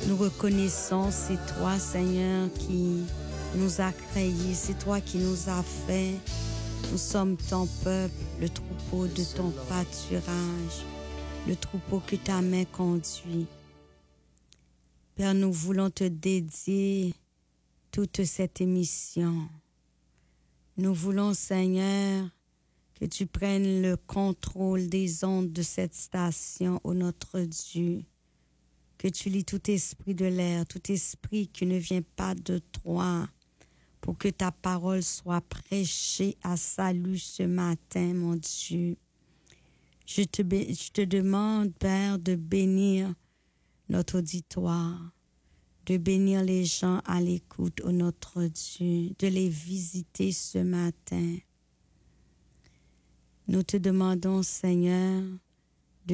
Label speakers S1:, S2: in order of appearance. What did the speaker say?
S1: Nous reconnaissons, c'est toi, Seigneur, qui nous a créés, c'est toi qui nous as fait. Nous sommes ton peuple, le troupeau de ton pâturage, le troupeau que ta main conduit. Père, nous voulons te dédier toute cette émission. Nous voulons, Seigneur, que tu prennes le contrôle des ondes de cette station, ô notre Dieu. Que tu lis tout esprit de l'air, tout esprit qui ne vient pas de toi, pour que ta parole soit prêchée à salut ce matin, mon Dieu. Je te demande, Père, de bénir notre auditoire, de bénir les gens à l'écoute, ô notre Dieu, de les visiter ce matin. Nous te demandons, Seigneur,